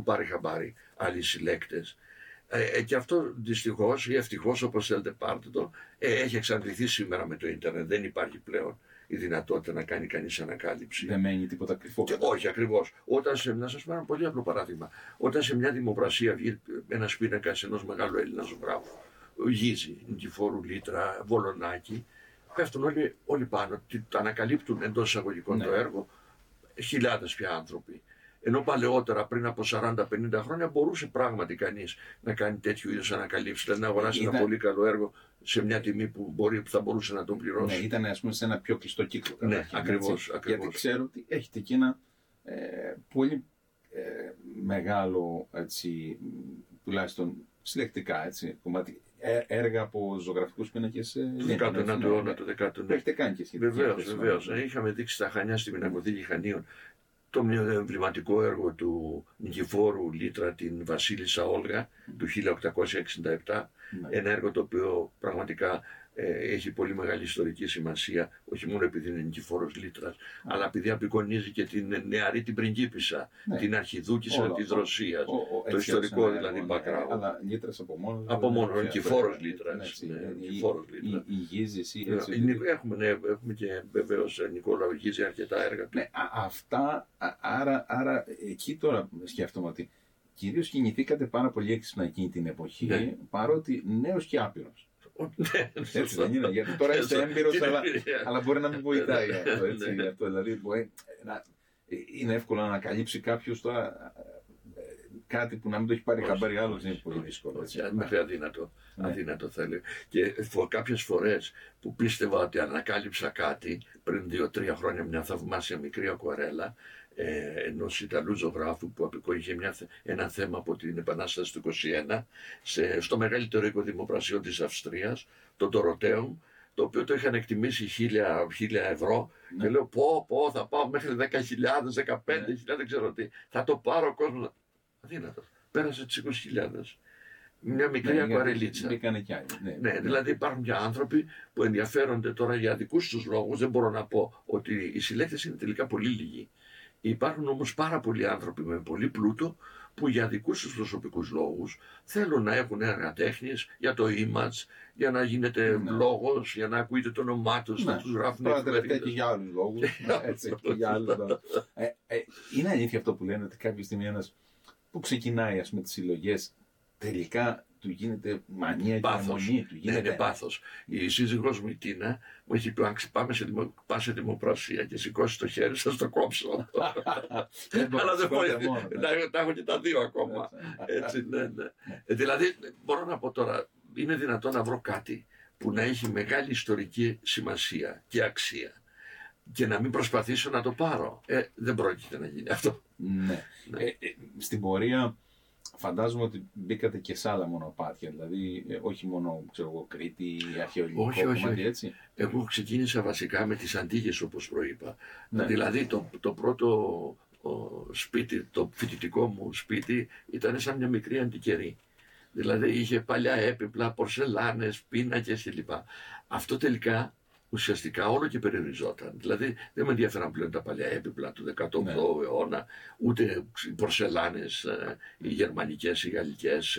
έχουν πάρει χαμπάρι άλλοι συλλέκτες. Και αυτό δυστυχώς ή ευτυχώς, όπως θέλετε πάρτε το, έχει εξαντληθεί σήμερα με το ίντερνετ. Δεν υπάρχει πλέον η δυνατότητα να κάνει κανείς ανακάλυψη. Δεν μένει τίποτα κρυφό. Όχι, ακριβώς. Να σας πω ένα πολύ απλό παράδειγμα. Όταν σε μια δημοπρασία βγει ένας πίνακας ενός μεγάλου Έλληνα ζωγράφου, Γίζη, Νικηφόρου, Λίτρα, Βολονάκη, πέφτουν όλοι πάνω, ανακαλύπτουν εντός εισαγωγικών το έργο χιλιάδες πια άνθρωποι. Ενώ παλαιότερα, πριν από 40-50 χρόνια, μπορούσε πράγματι κανείς να κάνει τέτοιου είδους ανακαλύψεις. Δηλαδή να αγοράσει ένα πολύ καλό έργο σε μια τιμή που θα μπορούσε να τον πληρώσει. Ναι, ήταν, ας πούμε, σε ένα πιο κλειστό κύκλο. Ναι, ακριβώς. Γιατί ξέρω ότι έχετε εκεί ένα πολύ μεγάλο, έτσι, τουλάχιστον συλλεκτικά, έτσι, κομμάτι, έργα από ζωγραφικούς πίνακες. 19ου αιώνα, το 19ο. Το έχετε κάνει και εσείς. Βεβαίως. Είχαμε δείξει στα Χανιά, στη Πινακοθήκη Χανίων, το εμβληματικό έργο του Νικηφόρου Λίτρα, την Βασίλισσα Όλγα, του 1867. Ένα έργο το οποίο πραγματικά έχει πολύ μεγάλη ιστορική σημασία, όχι μόνο επειδή είναι Νικηφόρος Λίτρας, αλλά επειδή απεικονίζει και την νεαρή την πριγκίπισσα, την αρχιδούκισσα της Ρωσίας, το ιστορικό δηλαδή background. Αλλά Λίτρας από μόνο. Από μόνο, Νικηφόρος Λίτρας. Η Γίζη, εσύ. Έχουμε και βεβαίως Νικόλαο Γίζη αρκετά έργα του. Ναι, αυτά, άρα εκεί τώρα σκέφτομαι ότι κυρίως κινηθήκατε πάρα πολύ έξυπνα εκείνη την εποχή, παρότι νέος και άπειρος. Έτσι δεν είναι, γιατί τώρα είστε έμπειρος, αλλά μπορεί να μην βοηθάει αυτό. Δηλαδή, είναι εύκολο να ανακαλύψει κάποιος τώρα κάτι που να μην το έχει πάρει χαμπάρι άλλος, είναι πολύ δύσκολο. Μέχρι αδύνατο θα έλεγα. Και κάποιες φορές που πίστευα ότι ανακάλυψα κάτι πριν 2-3 χρόνια, μια θαυμάσια μικρή ακουαρέλα ενός Ιταλού ζωγράφου που απεικόνιζε ένα θέμα από την Επανάσταση του 1921 στο μεγαλύτερο οικοδημοπρασιό της Αυστρίας, το Ντοροτέουμ, το οποίο το είχαν εκτιμήσει 1.000 ευρώ και λέω θα πάω μέχρι 10.000, 15.000, δεν ξέρω τι, θα το πάρω ο κόσμος. Αδύνατο. Πέρασε τις 20.000. Μια μικρή ακουαρελίτσα. Ναι, δηλαδή υπάρχουν και άνθρωποι που ενδιαφέρονται τώρα για δικούς τους λόγους. Δεν μπορώ να πω ότι οι συλλέκτες είναι τελικά πολύ λίγοι. Υπάρχουν όμως πάρα πολλοί άνθρωποι με πολύ πλούτο που για δικούς τους προσωπικούς λόγους θέλουν να έχουν έργα τέχνης για το image, για να γίνεται λόγος, για να ακούγεται το όνομά τους, να τους γράφουν εφημερίδες. Και για άλλους λόγους. Είναι αλήθεια αυτό που λένε ότι κάποια στιγμή ένας που ξεκινάει, ας πούμε, τις συλλογές, τελικά του γίνεται μανία και αιμονή του. Ναι, είναι πάθος. Η σύζυγός μου η Τίνα μου έχει πει: πά σε δημοπρασία και σηκώσει το χέρι, σας το κόψω. Αλλά δεν μπορεί να έχω και τα δύο ακόμα. Έτσι, ναι. Δηλαδή, μπορώ να πω τώρα, είναι δυνατόν να βρω κάτι που να έχει μεγάλη ιστορική σημασία και αξία και να μην προσπαθήσω να το πάρω. Δεν πρόκειται να γίνει αυτό. Ναι. Στην πορεία φαντάζομαι ότι μπήκατε και σε άλλα μονοπάτια, δηλαδή όχι μόνο, ξέρω εγώ, Κρήτη, αρχαιολογικό κομμάτι, έτσι. Εγώ ξεκίνησα βασικά με τις Αντίγες, όπως προείπα. Δηλαδή το πρώτο σπίτι, το φοιτητικό μου σπίτι ήταν σαν μια μικρή αντικερή. Δηλαδή είχε παλιά έπιπλα, πορσελάνες, πίνακες κλπ. Αυτό τελικά ουσιαστικά όλο και περιοριζόταν. Δηλαδή δεν με ενδιαφέραν πλέον τα παλιά έπιπλα του 18ου αιώνα, ούτε οι πορσελάνες, οι γερμανικές, οι γαλλικές,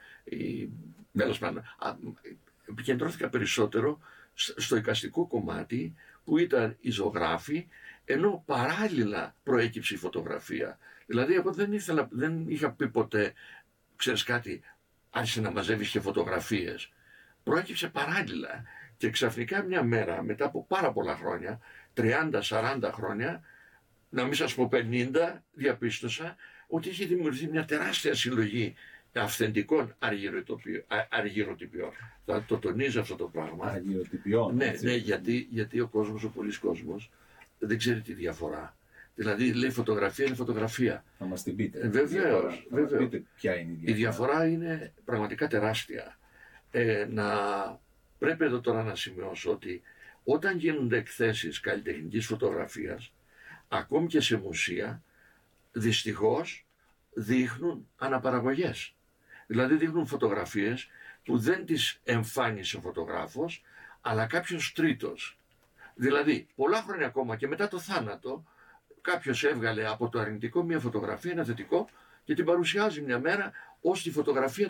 τέλος πάντων. Επικεντρώθηκα περισσότερο στο εικαστικό κομμάτι που ήταν οι ζωγράφοι, ενώ παράλληλα προέκυψε η φωτογραφία. Δηλαδή εγώ δεν είχα πει ποτέ, ξέρεις κάτι, άρχισε να μαζεύεις και φωτογραφίες. Προέκυψε παράλληλα. Και ξαφνικά μια μέρα, μετά από πάρα πολλά χρόνια, 30-40 χρόνια, να μην σας πω 50, διαπίστωσα ότι είχε δημιουργηθεί μια τεράστια συλλογή αυθεντικών αργυροτυπιών. Θα το τονίζω αυτό το πράγμα. Αργυροτυπιών. Ναι, γιατί ο κόσμος, ο πολύς κόσμος, δεν ξέρει τη διαφορά. Δηλαδή λέει φωτογραφία είναι φωτογραφία. Να μας την πείτε. Βεβαίως. Πείτε ποια είναι η διαφορά. Η διαφορά είναι πραγματικά τεράστια. Πρέπει εδώ τώρα να σημειώσω ότι όταν γίνονται εκθέσεις καλλιτεχνικής φωτογραφίας, ακόμη και σε μουσεία, δυστυχώς δείχνουν αναπαραγωγές. Δηλαδή δείχνουν φωτογραφίες που δεν τις εμφάνισε ο φωτογράφος, αλλά κάποιος τρίτος. Δηλαδή πολλά χρόνια ακόμα και μετά το θάνατο, κάποιος έβγαλε από το αρνητικό μια φωτογραφία, ένα θετικό, και την παρουσιάζει μια μέρα ως τη φωτογραφία